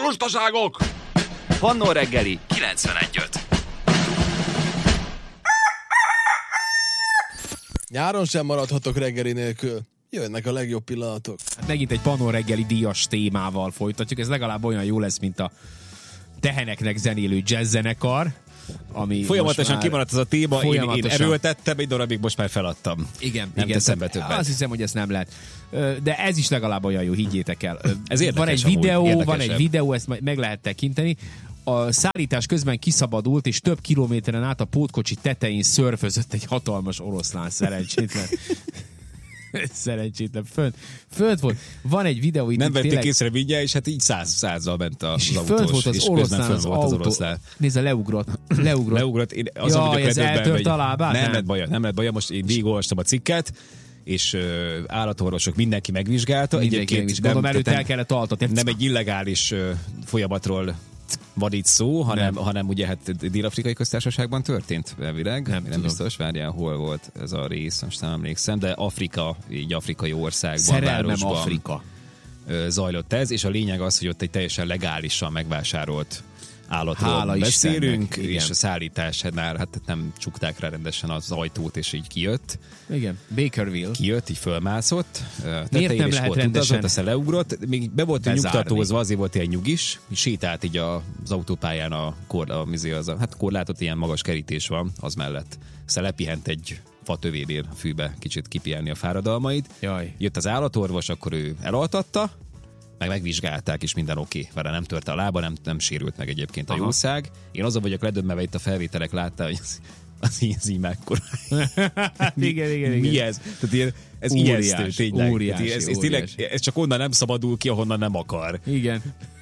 lustaságok! Pannó reggeli 91.5. Nyáron sem maradhatok reggeli nélkül. Jönnek a legjobb pillanatok. Megint egy Pannó reggeli díjas témával folytatjuk. Ez legalább olyan jó lesz, mint a teheneknek zenélő jazzzenekar. Ami folyamatosan kimaradt az a téma, én erőltettem, egy darabig most már feladtam. Igen, nem teszem be többet. Azt hiszem, hogy ezt nem lehet. De ez is legalább olyan jó, higgyétek el. Ez érdekes, van egy videó, ezt meg lehet tekinteni. A szállítás közben kiszabadult, és több kilométeren át a pótkocsi tetején szörfözött egy hatalmas oroszlán, szerencsétlen. Szerencsétlen. Fönt volt. Van egy videó itt. Nem vették észre vigyel, és hát így százzal ment az autós. Fönt volt az oroszlán, az oroszlán. Nézd, leugrott. Én azon jaj, ez eltört a lábát? Nem lett baja. Most én végigolvastam a cikket, és állatorvosok, mindenki megvizsgálta. Egyébként gondolom előtt el kellett altatni. Nem egy illegális folyamatról van itt szó, hanem ugye hát Dél-Afrikai Köztársaságban történt elvileg. Nem biztos, várjál, hol volt ez a rész, most nem emlékszem, de Afrika, így afrikai országban, Szerelmem városban Afrika. Zajlott ez, és a lényeg az, hogy ott egy teljesen legálisan megvásárolt állatról beszélünk, és a szállításnál hát nem csukták rá rendesen az ajtót, és így kijött. Igen, Bakerville. Kijött, így fölmászott. Miért nem lehet rendesen? Aztán leugrott, még be volt nyugtatózva, azért volt ilyen nyugis, sétált így az autópályán a korlátot, ilyen magas kerítés van, az mellett. Aztán lepihent egy fatövénél a fűbe kicsit kipihenni a fáradalmait. Jaj. Jött az állatorvos, akkor ő elaltatta, megvizsgálták, és minden oké. Vele nem törte a lába, nem sérült meg egyébként a jószág. Én azon vagyok ledöbbenve, itt a felvételek látta, hogy az így mekkora. Igen. Mi ez? Tehát ez ijesztő, tényleg. Ez csak onnan nem szabadul ki, ahonnan nem akar. Igen.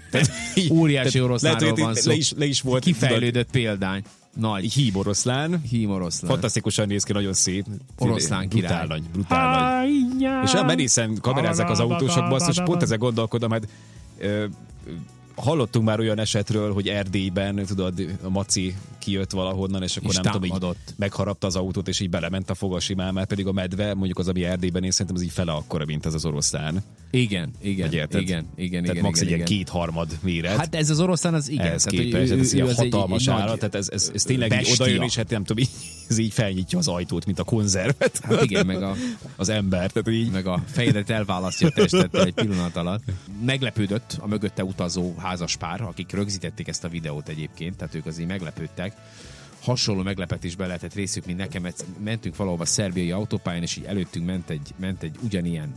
Óriási oroszlánról van szó. Le is volt. Kifejlődött példány. Nagy. Hím oroszlán. Fantasztikusan néz ki, nagyon szép. Oroszlán király. Brutál nagy. És olyan merészen kamerázzák az autósok, basszus, pont ezen gondolkodom, hát hallottunk már olyan esetről, hogy Erdélyben, tudod, a maci kijött valahonnan, és akkor és nem tudom, így megharapta az autót, és így belement a fogasimán, már pedig a medve, mondjuk az, ami Erdélyben én szerintem az így fele akkora, mint az az oroszlán. Igen. Tehát max egy ilyen 2/3 méret. Hát ez az oroszlán, az igen. Ez képest, ez ilyen hatalmas állat, tehát ez tényleg így odajön, és hát nem tudom, ez így felnyitja az ajtót, mint a konzervet. Hát igen, meg az ember. Tehát így... Meg a fejedet elválasztja a testet egy pillanat alatt. Meglepődött a mögötte utazó házaspár, akik rögzítették ezt a videót egyébként, tehát ők azért meglepődtek. Hasonló meglepetésbe lehetett részük, mint nekem. Mentünk valahova szerbiai autópályán, és így előttünk ment egy ugyanilyen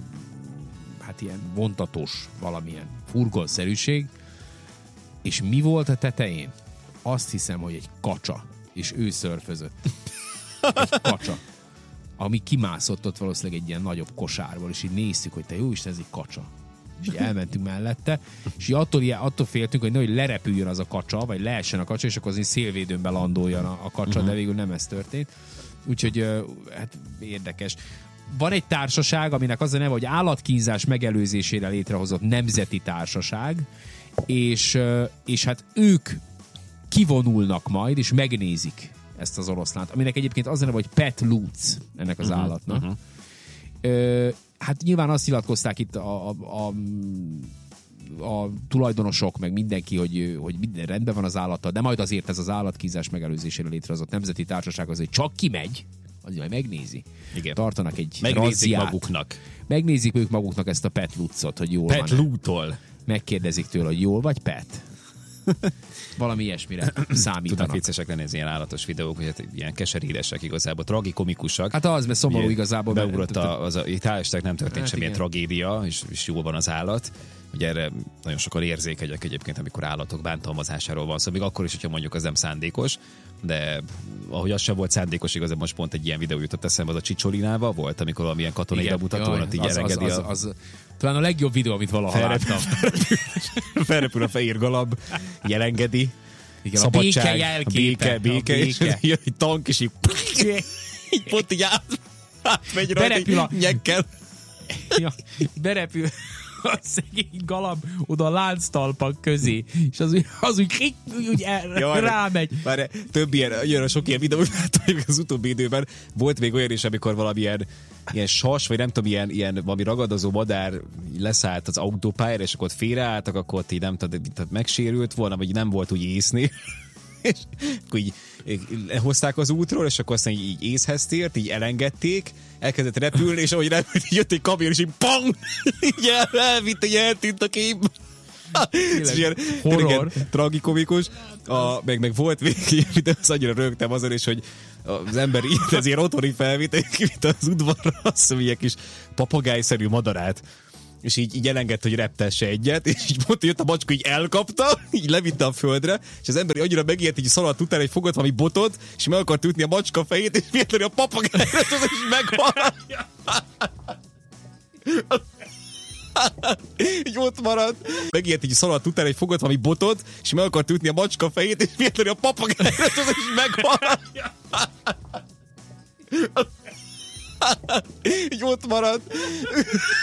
hát ilyen vontatós valamilyen furgonszerűség, és mi volt a tetején? Azt hiszem, hogy egy kacsa, és ő szörfözött. Egy kacsa, ami kimászott ott valószínűleg egy ilyen nagyobb kosárból, és így néztük, hogy te jó Isten, ez egy kacsa. És így elmentünk mellette, és így attól féltünk, hogy nehogy lerepüljön az a kacsa, vagy leessen a kacsa, és akkor az így szélvédőnbe landoljon a kacsa, de végül nem ez történt. Úgyhogy hát érdekes. Van egy társaság, aminek az a neve, hogy állatkínzás megelőzésére létrehozott nemzeti társaság, és hát ők kivonulnak majd, és megnézik ezt az oroszlánt, aminek egyébként az a neve, hogy Pet Lutz ennek az állatnak. Hát nyilván azt nyilatkozták itt a tulajdonosok, meg mindenki, hogy minden rendben van az állattal, de majd azért ez az állatkínzás megelőzésére létrehozott nemzeti társaság azért csak kimegy, az majd megnézi. Igen. Tartanak egy megnézik maguknak. Megnézik ők maguknak ezt a Pet Lutzot, hogy jól van. Pet Lutol. Megkérdezik tőle, hogy jól vagy Pet? Valami ilyesmire számítanak. Tudnak viccesek lenni ez ilyen állatos videók, hogy hát ilyen keserítesek igazából, tragikomikusak. Hát az, mert szomorú igazából. Beugrott hál' nem történt semmilyen tragédia, és jól van az állat. Ugye erre nagyon sokan érzékenyek egyébként, amikor állatok bántalmazásáról van szó, még akkor is, hogyha mondjuk az nem szándékos, de ahogy az sem volt szándékos, igazából most pont egy ilyen videó jutott eszembe, az a Csicsolinával volt, amikor valamilyen katonai bemutatón így elengedi talán a legjobb videó, amit valaha láttam. Felrepül a fehér galamb, jelengedi. Igen, szabadság, a béke jelképe. Béke. És jön egy tank, és így pont így átmegy rajta, nyekkel. Berepül a szegény galamb oda a lánctalpak közé, és az úgy rámegy. Már több ilyen sok ilyen videót láttam az utóbbi időben. Volt még olyan is, amikor valamilyen ilyen sas, vagy nem tudom, ilyen valami ragadozó madár leszállt az autópályára, és akkor ott félreálltak, akkor ott így nem tudom, megsérült volna, vagy nem volt úgy észni. És akkor így lehozták az útról, és akkor aztán így észhez tért, így elengedték, elkezdett repülni, és ahogy repült, így jött egy kamion, és így pang! Így elvitt, így eltűnt a kép. Ez ilyen tragikomikus. Meg volt végig, de az annyira rögtem azon is, hogy az ember így ezért otthoni felvitt az udvarra, azt hiszem, ilyen kis papagájszerű madarát. És így elengedte, hogy reptesse egyet, és így mondta, jött a macska, így elkapta, így levitte a földre, és az ember annyira megijedt, így szaladt utána, hogy fogott valami botot, és meg akart ütni a macska fejét, és miért a papagájra, és meghal. Így ott maradt. Megijedt, így szaladt utána, hogy fogott valami botot, és meg akart ütni a macska fejét, és miért a papagájra, és meghal. Így ott maradt.